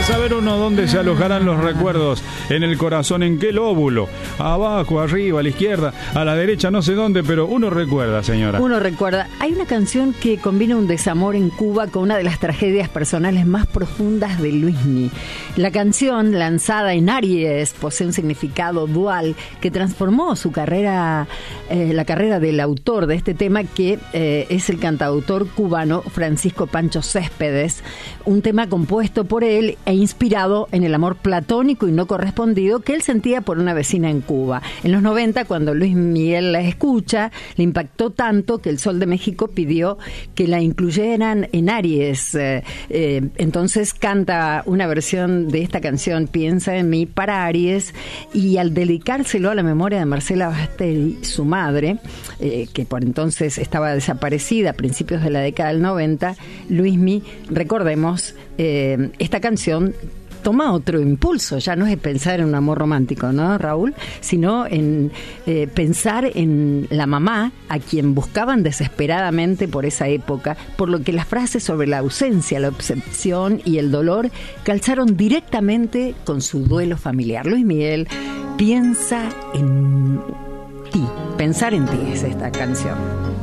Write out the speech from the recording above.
saber uno dónde se alojarán los recuerdos. En el corazón, ¿en qué lóbulo? Abajo, arriba, a la izquierda, a la derecha, no sé dónde, pero uno recuerda, señora. Uno recuerda. Hay una canción que combina un desamor en Cuba con una de las tragedias personales más profundas de Luismi. La canción, lanzada en Aries, posee un significado dual que transformó su carrera, la carrera del autor de este tema, que es el cantautor cubano Francisco Pancho Céspedes. Un tema compuesto por él e inspirado en el amor platónico y no correspondido que él sentía por una vecina en Cuba. En los 90, cuando Luis Miguel la escucha, le impactó tanto que el Sol de México pidió que la incluyeran en Aries. Entonces canta una versión de esta canción, Piensa en mí, para Aries, y al dedicárselo a la memoria de Marcela Basteri, su madre, que por entonces estaba desaparecida a principios de la década del 90, Luismi, recordemos, esta canción toma otro impulso, ya no es pensar en un amor romántico, ¿no, Raúl? Sino en pensar en la mamá, a quien buscaban desesperadamente por esa época, por lo que las frases sobre la ausencia, la obsesión y el dolor calzaron directamente con su duelo familiar. Luis Miguel, piensa en ti, pensar en ti es esta canción.